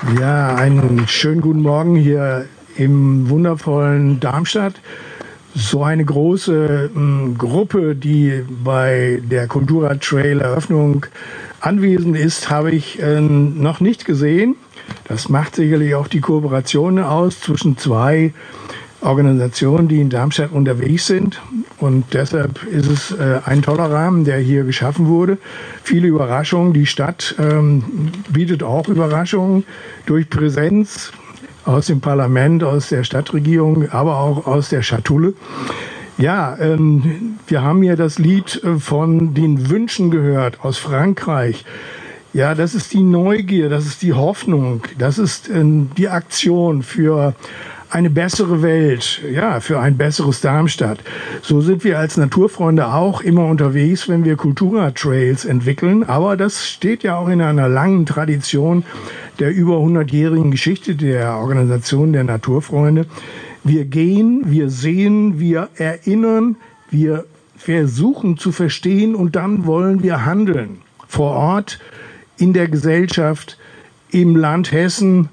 Ja, einen schönen guten Morgen hier im wundervollen Darmstadt. So eine große Gruppe, die bei der Cultura Trail Eröffnung anwesend ist, habe ich noch nicht gesehen. Das macht sicherlich auch die Kooperation aus zwischen zwei Organisationen, die in Darmstadt unterwegs sind. Und deshalb ist es ein toller Rahmen, der hier geschaffen wurde. Viele Überraschungen. Die Stadt bietet auch Überraschungen durch Präsenz aus dem Parlament, aus der Stadtregierung, aber auch aus der Schatulle. Ja, wir haben hier das Lied von den Wünschen gehört aus Frankreich. Ja, das ist die Neugier, das ist die Hoffnung, das ist die Aktion für eine bessere Welt, ja, für ein besseres Darmstadt. So sind wir als Naturfreunde auch immer unterwegs, wenn wir Cultura Trails entwickeln. Aber das steht ja auch in einer langen Tradition der über 100-jährigen Geschichte der Organisation der Naturfreunde. Wir gehen, wir sehen, wir erinnern, wir versuchen zu verstehen und dann wollen wir handeln. Vor Ort, in der Gesellschaft, im Land Hessen,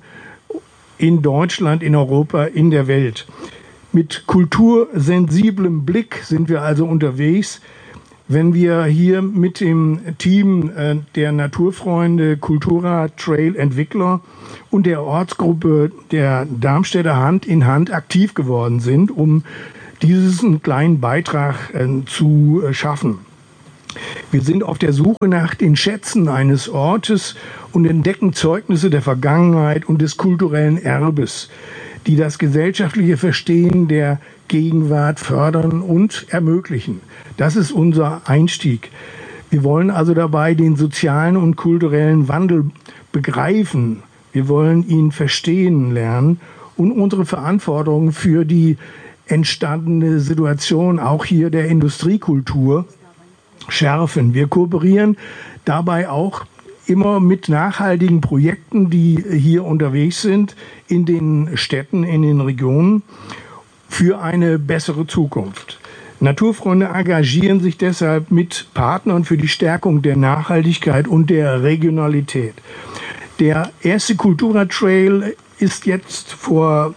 in Deutschland, in Europa, in der Welt. Mit kultursensiblem Blick sind wir also unterwegs, wenn wir hier mit dem Team der Naturfreunde Cultura Trail Entwickler und der Ortsgruppe der Darmstädter Hand in Hand aktiv geworden sind, um diesen kleinen Beitrag zu schaffen. Wir sind auf der Suche nach den Schätzen eines Ortes und entdecken Zeugnisse der Vergangenheit und des kulturellen Erbes, die das gesellschaftliche Verstehen der Gegenwart fördern und ermöglichen. Das ist unser Einstieg. Wir wollen also dabei den sozialen und kulturellen Wandel begreifen. Wir wollen ihn verstehen lernen und unsere Verantwortung für die entstandene Situation, auch hier der Industriekultur, schärfen. Wir kooperieren dabei auch immer mit nachhaltigen Projekten, die hier unterwegs sind, in den Städten, in den Regionen, für eine bessere Zukunft. Naturfreunde engagieren sich deshalb mit Partnern für die Stärkung der Nachhaltigkeit und der Regionalität. Der erste Cultura Trail ist jetzt vor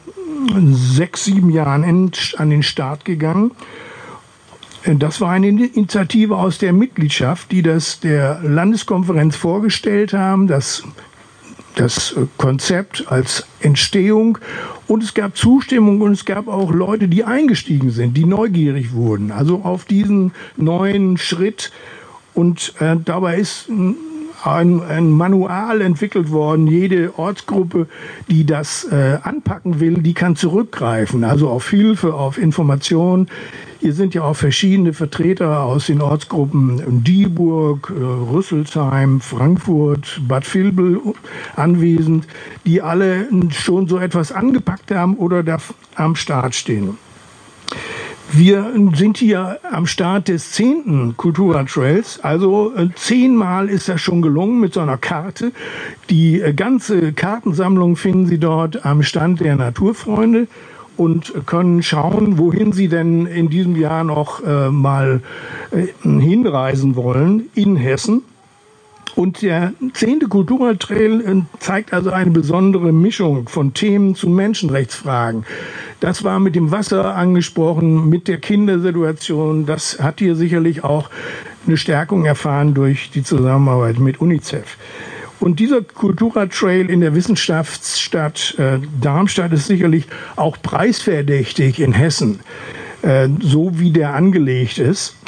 6, 7 Jahren an den Start gegangen. Das war eine Initiative aus der Mitgliedschaft, die das der Landeskonferenz vorgestellt haben, das Konzept als Entstehung. Und es gab Zustimmung und es gab auch Leute, die eingestiegen sind, die neugierig wurden, also auf diesen neuen Schritt. Und dabei ist ein Manual entwickelt worden. Jede Ortsgruppe, die das anpacken will, die kann zurückgreifen, also auf Hilfe, auf Information. Hier sind ja auch verschiedene Vertreter aus den Ortsgruppen Dieburg, Rüsselsheim, Frankfurt, Bad Vilbel anwesend, die alle schon so etwas angepackt haben oder da am Start stehen. Wir sind hier am Start des 10. Cultura Trails, also 10-mal ist das schon gelungen mit so einer Karte. Die ganze Kartensammlung finden Sie dort am Stand der Naturfreunde und können schauen, wohin Sie denn in diesem Jahr noch mal hinreisen wollen in Hessen. Und der 10. Cultura Trail zeigt also eine besondere Mischung von Themen zu Menschenrechtsfragen. Das war mit dem Wasser angesprochen, mit der Kindersituation. Das hat hier sicherlich auch eine Stärkung erfahren durch die Zusammenarbeit mit UNICEF. Und dieser Cultura Trail in der Wissenschaftsstadt Darmstadt ist sicherlich auch preisverdächtig in Hessen, so wie der angelegt ist.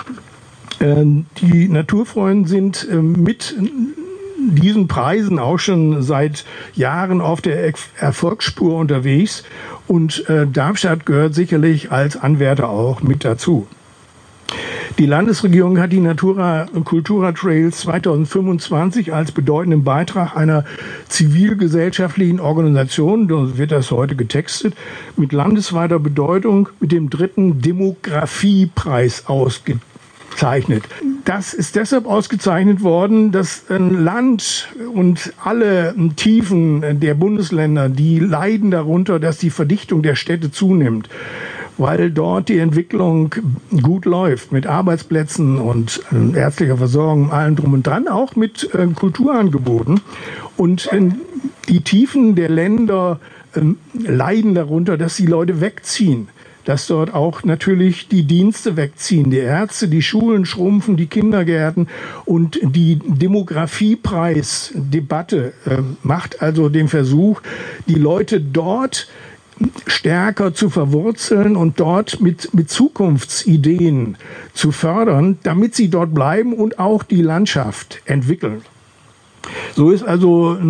Die Naturfreunde sind mit diesen Preisen auch schon seit Jahren auf der Erfolgsspur unterwegs und Darmstadt gehört sicherlich als Anwärter auch mit dazu. Die Landesregierung hat die Cultura Trails 2025 als bedeutenden Beitrag einer zivilgesellschaftlichen Organisation, so wird das heute getextet, mit landesweiter Bedeutung mit dem 3. Demografiepreis ausgezeichnet. Das ist deshalb ausgezeichnet worden, dass ein Land und alle Tiefen der Bundesländer, die leiden darunter, dass die Verdichtung der Städte zunimmt, weil dort die Entwicklung gut läuft mit Arbeitsplätzen und ärztlicher Versorgung, allem drum und dran, auch mit Kulturangeboten. Und Die Tiefen der Länder leiden darunter, dass die Leute wegziehen. Dass dort auch natürlich die Dienste wegziehen, die Ärzte, die Schulen schrumpfen, die Kindergärten und die Demografiepreisdebatte macht also den Versuch, die Leute dort stärker zu verwurzeln und dort mit Zukunftsideen zu fördern, damit sie dort bleiben und auch die Landschaft entwickeln. So ist also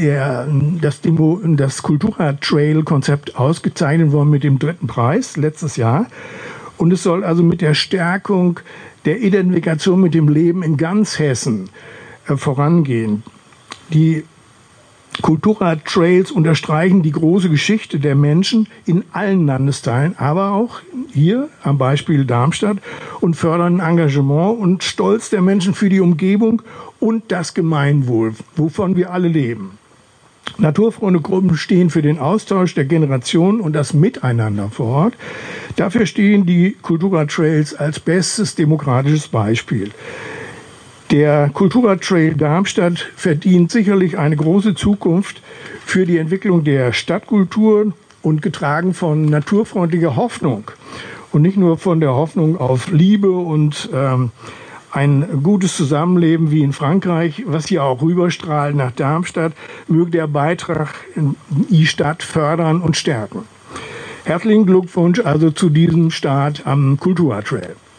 das Kultura-Trail-Konzept ausgezeichnet worden mit dem 3. Preis letztes Jahr. Und es soll also mit der Stärkung der Identifikation mit dem Leben in ganz Hessen vorangehen. Die Kultura-Trails unterstreichen die große Geschichte der Menschen in allen Landesteilen, aber auch hier am Beispiel Darmstadt und fördern Engagement und Stolz der Menschen für die Umgebung und das Gemeinwohl, wovon wir alle leben. Naturfreunde-Gruppen stehen für den Austausch der Generationen und das Miteinander vor Ort. Dafür stehen die Kultura-Trails als bestes demokratisches Beispiel. Der Kultura-Trail Darmstadt verdient sicherlich eine große Zukunft für die Entwicklung der Stadtkultur und getragen von naturfreundlicher Hoffnung. Und nicht nur von der Hoffnung auf Liebe und ein gutes Zusammenleben wie in Frankreich, was hier auch rüberstrahlt nach Darmstadt, möge der Beitrag die Stadt fördern und stärken. Herzlichen Glückwunsch also zu diesem Start am Kultura-Trail.